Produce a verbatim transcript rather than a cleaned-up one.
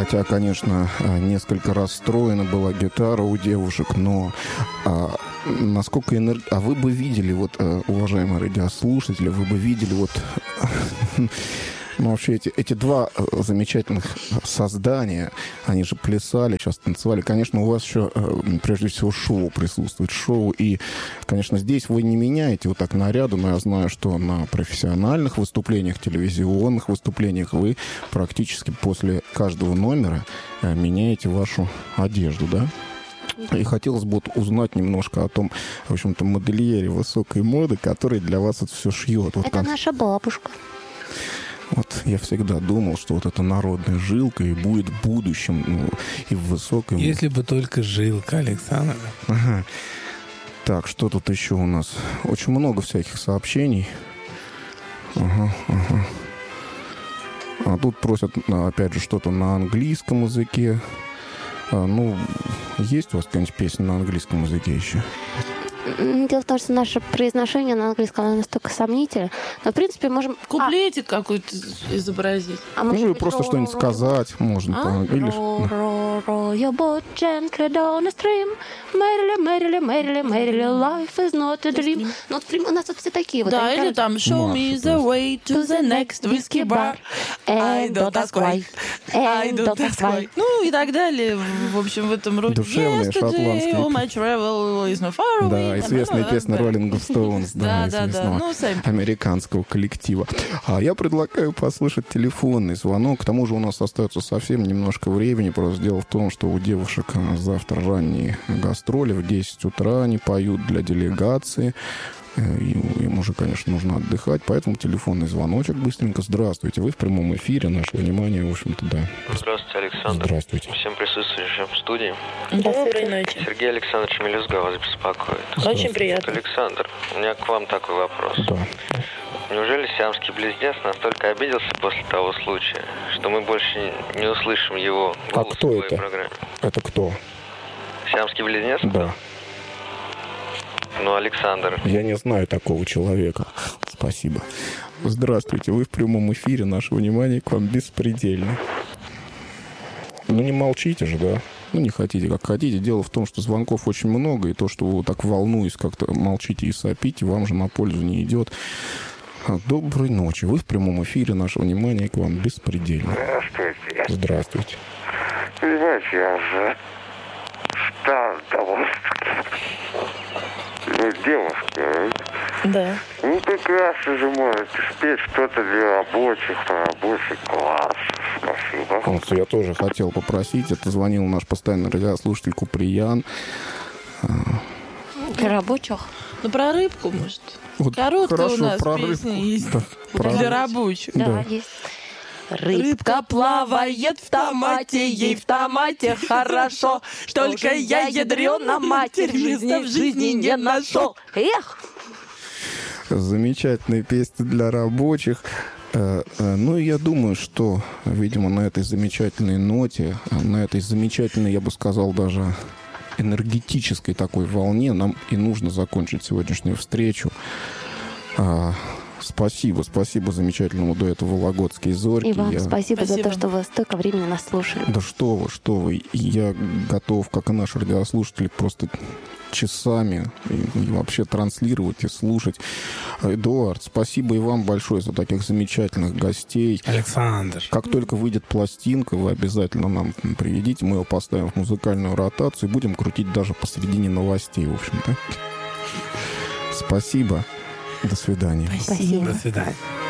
Хотя, конечно, несколько расстроена была гитара у девушек, но а, насколько энерг... А вы бы видели, вот, уважаемые радиослушатели, вы бы видели вот... Ну, вообще, эти, эти два замечательных создания, они же плясали, сейчас танцевали. Конечно, у вас еще, прежде всего, шоу присутствует. Шоу. И, конечно, здесь вы не меняете вот так наряду, но я знаю, что на профессиональных выступлениях, телевизионных выступлениях вы практически после каждого номера меняете вашу одежду, да? И хотелось бы вот узнать немножко о том, в общем-то, модельере высокой моды, который для вас это все шьет. Вот это как... наша бабушка. Вот я всегда думал, что вот эта народная жилка и будет в будущем, ну, и в высоком... Если бы только жилка, Александр. Ага. Так, что тут еще у нас? Очень много всяких сообщений. Ага, ага. А тут просят, опять же, что-то на английском языке. А, ну, есть у вас какая-нибудь песня на английском языке еще? Дело в том, что наше произношение на английском оно настолько сомнительно. Но, в принципе, можем... Куплетик а... какой-то изобразить. А ну, или просто что-нибудь сказать можно. А? Или... Row your boat gently down the stream. Merrily, merrily, merrily, merrily, life is not a dream. Ну, вот у нас вот все такие вот. Да, или там show me the way to the next whiskey bar. I don't ask why. I don't ask why. Ну, и так далее. В общем, в этом роде. Душевные шотландские. All my travel is not far away. Да, известная песня Rolling Stones, да, да, да, ну, американского коллектива. А я предлагаю послушать телефонный звонок. К тому же у нас остается совсем немножко времени. Просто дело в том, что у девушек завтра ранние гастроли. В десять утра они поют для делегации. Им уже, конечно, нужно отдыхать, поэтому телефонный звоночек быстренько. Здравствуйте, вы в прямом эфире, наше внимание, в общем-то, да. Здравствуйте, Александр. Здравствуйте. Всем присутствующим в студии. Доброй ночи. Сергей Александрович Мелюзга вас беспокоит. Очень приятно. Александр, у меня к вам такой вопрос. Да. Неужели сиамский близнец настолько обиделся после того случая, что мы больше не услышим его голос а кто в своей это? программе? Это кто? Сиамский близнец? Да. Ну, Александр. Я не знаю такого человека. Спасибо. Здравствуйте, вы в прямом эфире. Наше внимание к вам беспредельно. Ну, не молчите же, да? Ну, не хотите, как хотите. Дело в том, что звонков очень много, и то, что вы так волнуясь как-то молчите и сопите, вам же на пользу не идет. Доброй ночи. Вы в прямом эфире. Наше внимание к вам беспредельно. Здравствуйте. Здравствуйте. Понимаете, я же стар довольно-таки. Ну, девушки, да. Ну, прекрасно же можете спеть что-то для рабочих, про рабочий класс. Спасибо. Вот, я тоже хотел попросить. Это звонил наш постоянный радиослушатель Куприян. Для рабочих? Ну, про рыбку, может. Вот короткая у нас про песня рыбку. есть. Да, про для рыбку. рабочих. Да, Да. есть. Рыбка плавает в томате, ей в томате хорошо. Только я ядрёна матерь, места в жизни не нашел. Эх! Замечательная песня для рабочих. Ну, и я думаю, что, видимо, на этой замечательной ноте, на этой замечательной, я бы сказал, даже энергетической такой волне нам и нужно закончить сегодняшнюю встречу. Спасибо, спасибо замечательному дуэту «Вологодские зорьки». И вам я... спасибо, спасибо за то, что вы столько времени нас слушали. Да что вы, что вы. Я готов, как и наши радиослушатели, просто часами и, и вообще транслировать и слушать. Эдуард, спасибо и вам большое за таких замечательных гостей. Александр. Как только выйдет пластинка, вы обязательно нам приведите, мы ее поставим в музыкальную ротацию и будем крутить даже посредине новостей, в общем-то. Спасибо. До свидания. Спасибо. До свидания.